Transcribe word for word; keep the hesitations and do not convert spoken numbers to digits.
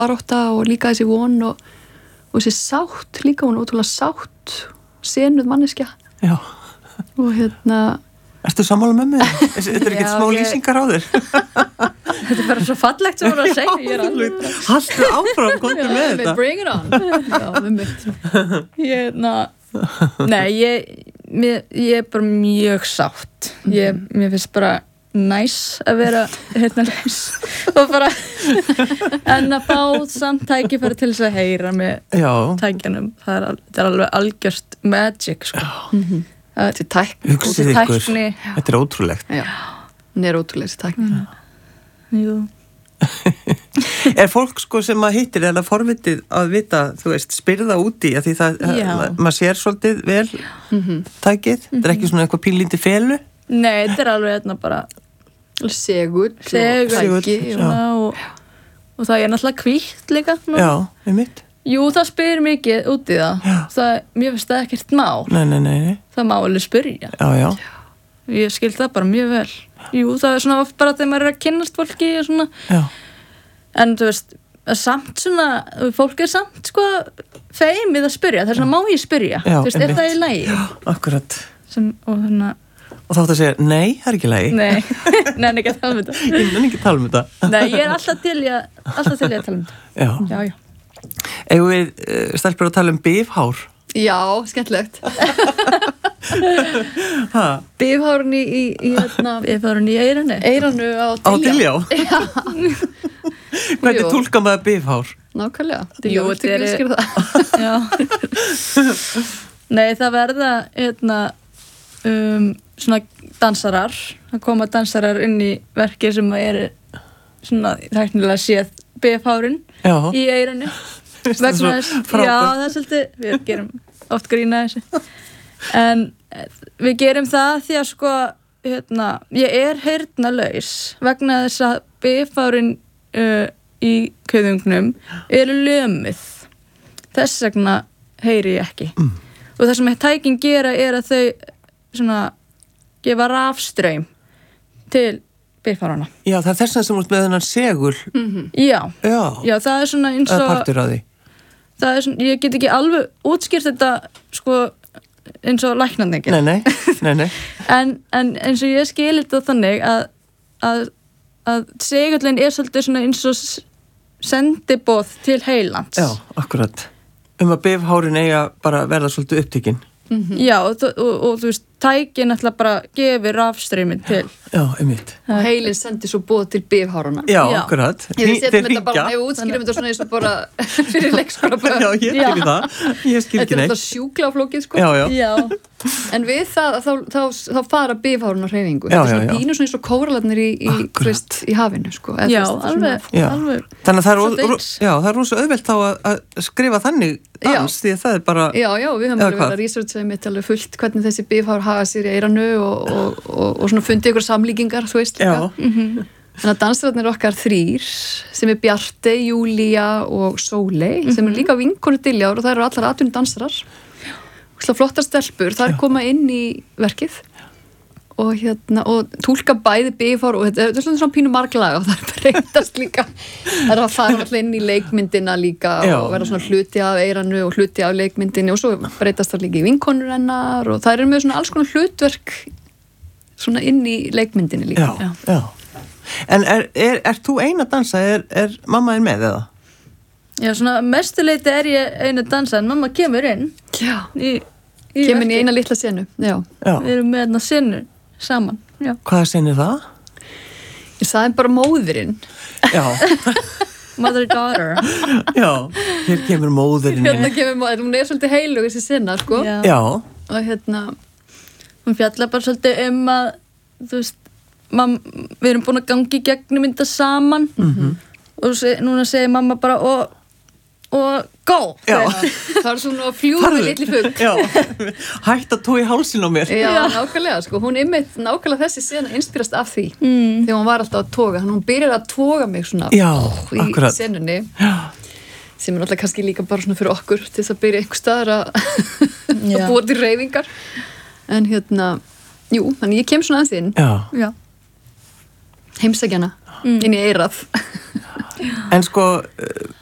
barótta og líka þessi von og, og þessi sátt, líka hún ótrúlega sátt, senuð manneskja. Já. Og hérna... Ertu sammála með mig? Þetta er ekkert smá ég... lýsingar á þér. Þetta er bara svo fallegt sem hún að segja. Ég er alveg... Haltu áfram, komdu með þetta. Bring it on. Já, með mitt. Ég, na... Nei, ég, mér, ég er bara mjög sátt. Ég, mér finnst bara næs að vera hérna laus. Og bara... en að fá samt tækifæri til þess að heyra með Já. Tækjanum. Það er, það er alveg algjört magic, sko. Mhm. Þetta er tækni. Hugsið ykkur, þetta er ótrúlegt. Já, hún er ótrúlega þessi tækni. Mm. Jú. Er fólk sko sem að hittir eða forvitið að vita, þú veist, spyrða úti að því það, maður sér svolítið vel mm-hmm. tækið, mm-hmm. þetta er ekki svona eitthvað pínlítið felu? Nei, þetta er alveg hérna bara segull, segull og, og það er náttúrulega hvítt líka. Nú. Já, einmitt. Jú, það spyr mikið út í það. það mér finnst það ekkert mál. Nei, nei, nei, nei. Það má alveg spyrja. Já, já. Ég skil það bara mjög vel. Jú, það er svona oft bara þegar maður er að kynnast fólki og svona. Já. En þú veist, samt svona, fólk er samt sko feimið að spyrja. Það er svona, má ég spyrja? Já, þú veist, er það í lagi? Já, akkurat. Sem, og þannig Og þá ætti að segja, nei, það er ekki lagi. Nei, nei, ekki að tala um þetta. Ég nenni ekki að tala um þetta. Nei, ég er alltaf til í að, alltaf til í að tala um þetta. Já. Já, já. Eigum við uh, stelpur að tala um bifhár? Já, skemmtilegt. Bifhárun í, í, í hérna... Bifhárun í eiranu. Eiranu á Diljá. Á Diljá? Já. Hvernig túlkar maður bifhár? Nákvæmlega. Jú, þetta er... Já. Nei, það verða, hérna... Um, svona dansarar það koma dansarar inn í verki sem eru svona tæknilega séð bifhárun í eiranu vegna þess, já það er svolítið við gerum oft grína þessu en við gerum það því að sko hérna, ég er heyrnarlaus vegna þess að bifhárun uh, í kuðungnum eru lömuð þess vegna heyri ég ekki mm. og það sem tækin gera er að þau svona gefa rafstraum til bifhárana. Já, það er þess að sem út með þennan segul. Mm-hmm. Já. Já. Já, það er svona eins og... Það er partur af því. Það er svona, ég get ekki alveg útskýrt þetta, sko, eins og læknandi ekki. Nei, nei, nei, nei. en, en eins og ég skilir þetta þannig að, að, að segullin er svolítið svona eins og sendiboð til heilans. Já, akkurat. Um að bifhárin eiga bara verða svolítið upptekinn. Mm-hmm. Já, og, og, og, og þú veist, tækin ætla bara að gefa rafstreymin til. Já, einmitt. Og heilin sendir svo bóð til bifhárana. Já, Já. akkurat. Ég setjum þetta bara, ef við útskýrum þetta svona eins og bara fyrir leikskóla bara. Já, ég skilji það. Ég skilji ekki neitt. Þetta er alltaf sjúkla flókið, sko. Já, já. Já. En við það, þá, þá, þá fara bifháruna hreyfingu. Já, þetta er já, já. pínu svona eins og kóralarnir í, í, frist, í hafinu, sko. Eða, já, frist, alveg, já. alveg. Þannig að það er, ro, já, það er rosa auðvelt þá að, að skrifa þannig dans, því að það er bara... Já, já, við höfum alveg verið að researcha mitt alveg fullt hvernig þessi bifhár haga sér í eiranu og, og, og, og svona fundið ykkur samlíkingar, þú veist líka. Mm-hmm. Þannig að dansararnir okkar þrýr, sem er Bjarte, Júlía og Sóley, mm-hmm. sem er líka vinkonu Diljár og það eru allar atvinnu dansarar. Flottar stelpur, það er koma inn í verkið og, hérna, og túlka bæði bifhár og þetta, þetta er svona pínu marglaga og það er breytast líka. Það er að fara alltaf inn í leikmyndina líka Já. Og vera svona hluti af eiranu og hluti af leikmyndinni og svo breytast það líka í vinkonur hennar og það er með svona alls konar hlutverk svona inn í leikmyndinni líka. Já, já. Já. En er, er, er þú ein að dansa? Er, er mamma er með eða? Já, svona mestuleiti er ég einu að dansa en mamma kemur inn. Já. Í, í kemur inn í eina litla senu. Já. Já. Við erum með þarna senu saman. Já. Hvaða senu er það? Ég sagði bara móðurinn. Já. Mother daughter. Já, hér kemur móðurinn. Hérna kemur móðurinn. Hún er svolítið heilug þessi sena, sko. Já. Já. Og hérna... Hún fjallar bara svolítið um að, þú veist, mamma, við erum búin að gangi í gegnum þetta saman. Mm-hmm. Og se, núna segir mamma bara, og... og go! Já. Það er svona að fljúa með litli fugg. Já, hætt að tói hálsin á mér. Já, nákvæmlega, sko. Hún einmitt nákvæmlega þessi sena inspirast af því. Mm. Þegar hún var alltaf að toga. Hún byrjar að toga mig svona Já, í akkurat. senunni. Já. Sem er náttúrulega kannski líka bara svona fyrir okkur til þess að byrja einhver staðar að, að búa til hreyfingar. En hérna, jú, þannig ég kem svona aðeins inn. Já. Já. Heimsækjana mm. inn í eirað. En sko...